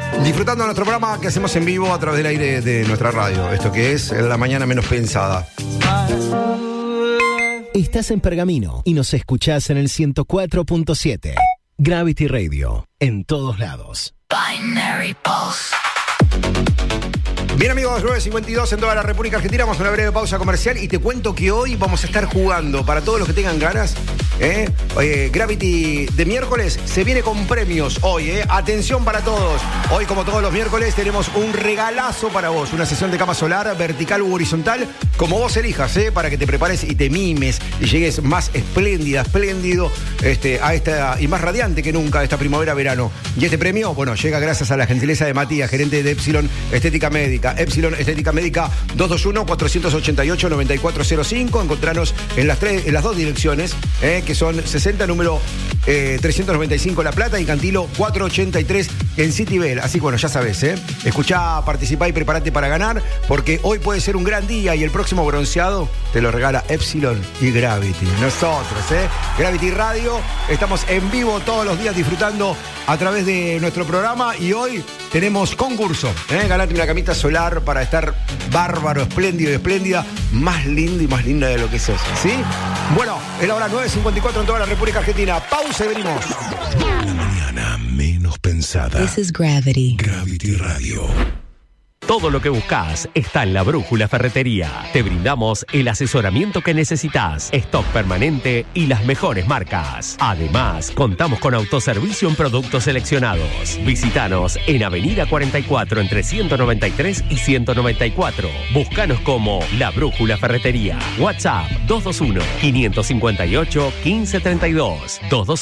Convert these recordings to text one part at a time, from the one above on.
Disfrutando nuestro programa que hacemos en vivo a través del aire de nuestra radio. Esto que es La Mañana Menos Pensada. Estás en Pergamino y nos escuchás en el 104.7. Gravity Radio, en todos lados. Binary Pulse. Bien amigos, 9:52 en toda la República Argentina. Vamos a una breve pausa comercial y te cuento que hoy vamos a estar jugando, para todos los que tengan ganas, Gravity de miércoles se viene con premios hoy, atención para todos. Hoy, como todos los miércoles, tenemos un regalazo para vos, una sesión de cama solar vertical u horizontal, como vos elijas, para que te prepares y te mimes y llegues más espléndido a esta, y más radiante que nunca, esta primavera-verano. Y este premio, bueno, llega gracias a la gentileza de Matías, gerente de Epsilon Estética Médica. Epsilon Estética Médica, 221-488-9405. Encontranos en las dos direcciones, que son 60, número 395 La Plata, y Cantilo 483 en Citibel. Así que bueno, ya sabes, escuchá, participá y prepárate para ganar, porque hoy puede ser un gran día y el próximo bronceado te lo regala Epsilon y Gravity. Nosotros, Gravity Radio, estamos en vivo todos los días disfrutando a través de nuestro programa, y hoy tenemos concurso, ganate una camita solar para estar bárbaro, espléndido y espléndida, más lindo y más linda de lo que sos, ¿sí? Bueno, es la hora 9:54 en toda la República Argentina. Pausa y venimos. La mañana menos pensada. This is Gravity. Gravity Radio. Todo lo que buscas está en La Brújula Ferretería. Te brindamos el asesoramiento que necesitas, stock permanente y las mejores marcas. Además, contamos con autoservicio en productos seleccionados. Visítanos en Avenida 44 entre 193 y 194. Búscanos como La Brújula Ferretería. WhatsApp 221-558-1532.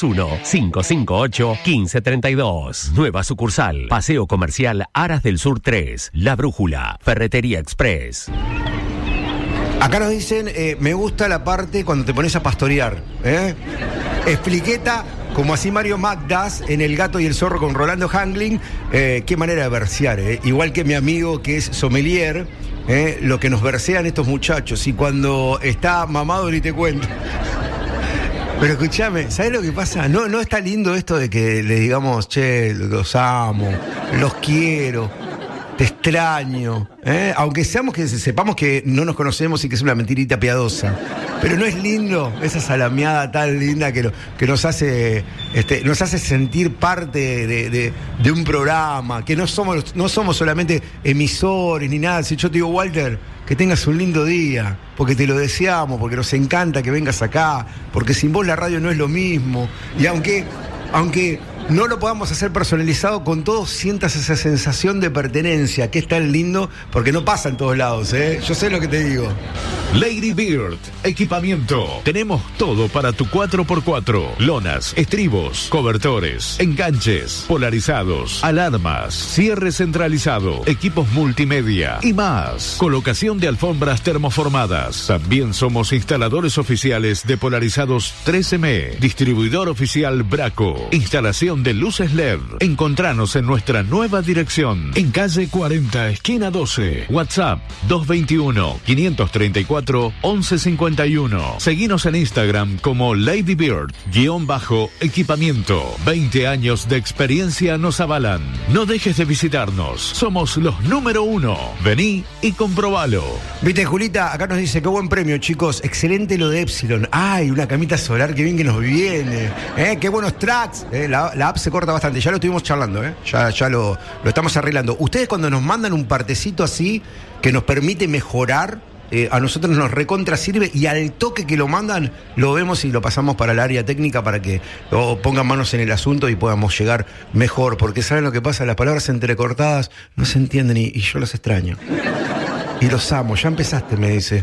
221-558-1532. Nueva sucursal, Paseo Comercial Aras del Sur 3. La Brújula, Ferretería Express. Acá nos dicen, me gusta la parte cuando te pones a pastorear. Expliqueta, como así Mario Magdas en El Gato y el Zorro con Rolando Hangling. Qué manera de versear, igual que mi amigo que es sommelier, lo que nos versean estos muchachos. Y cuando está mamado ni te cuento. Pero escúchame, ¿sabes lo que pasa? No está lindo esto de que le digamos, che, los amo, los quiero, te extraño, aunque sepamos que no nos conocemos y que es una mentirita piadosa. Pero no es lindo esa salameada tan linda que nos hace sentir parte de un programa, que no somos solamente emisores ni nada. Si yo te digo, Walter, que tengas un lindo día, porque te lo deseamos, porque nos encanta que vengas acá, porque sin vos la radio no es lo mismo. Y aunque no lo podamos hacer personalizado, con todos sientas esa sensación de pertenencia, que es tan lindo, porque no pasa en todos lados, yo sé lo que te digo. Lady Bird, equipamiento. Tenemos todo para tu 4x4. Lonas, estribos, cobertores, enganches, polarizados, alarmas, cierre centralizado, equipos multimedia y más. Colocación de alfombras termoformadas. También somos instaladores oficiales de polarizados 3M. Distribuidor oficial Braco. Instalación de luces LED. Encontranos en nuestra nueva dirección, en calle 40, esquina 12. WhatsApp 221-534-1151. Seguinos en Instagram como LadyBird_equipamiento. 20 años de experiencia nos avalan. No dejes de visitarnos. Somos los número 1. Vení y comprobalo. Viste, Julita, acá nos dice, qué buen premio, chicos. Excelente lo de Epsilon. Ay, una camita solar, qué bien que nos viene. Qué buenos tracks. La app se corta bastante, ya lo estuvimos charlando, ya lo estamos arreglando. Ustedes, cuando nos mandan un partecito así que nos permite mejorar, a nosotros nos recontra sirve, y al toque que lo mandan lo vemos y lo pasamos para el área técnica para que pongan manos en el asunto y podamos llegar mejor, porque ¿saben lo que pasa? Las palabras entrecortadas no se entienden y yo los extraño y los amo. Ya empezaste, me dice.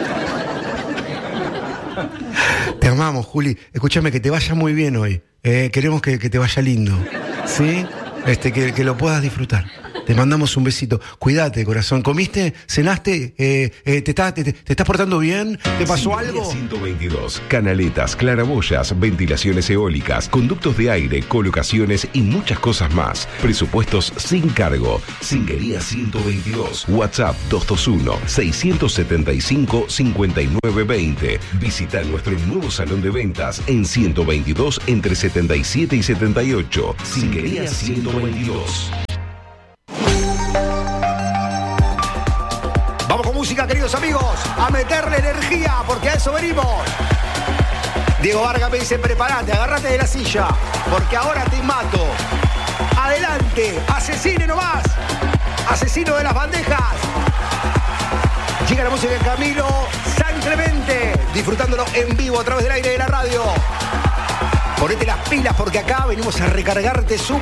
Te amamos, Juli. Escúchame, que te vaya muy bien hoy. Queremos que te vaya lindo, ¿sí? Que lo puedas disfrutar. Te mandamos un besito. Cuídate, corazón. ¿Comiste? ¿Cenaste? ¿Te estás portando bien? ¿Te pasó algo? 122. Canaletas, claraboyas, ventilaciones eólicas, conductos de aire, colocaciones y muchas cosas más. Presupuestos sin cargo. Singuería 122. WhatsApp 221-675-5920. Visita nuestro nuevo salón de ventas en 122 entre 77 y 78. Singuería 122. música, queridos amigos. A meterle energía, porque a eso venimos. Diego Vargas me dice, prepárate, agárrate de la silla, porque ahora te mato. Adelante, asesine nomás. Asesino de las bandejas. Llega la música de Camilo San Clemente, disfrutándolo en vivo a través del aire de la radio. Ponete las pilas porque acá venimos a recargarte su